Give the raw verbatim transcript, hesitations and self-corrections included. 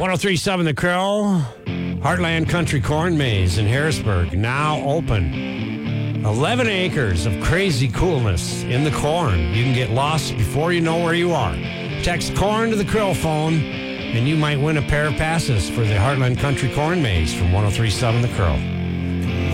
ten thirty-seven The Krill, Heartland Country Corn Maze in Harrisburg, now open. eleven acres of crazy coolness in the corn. You can get lost before you know where you are. Text corn to the Krill phone, and you might win a pair of passes for the Heartland Country Corn Maze from ten thirty-seven The Krill.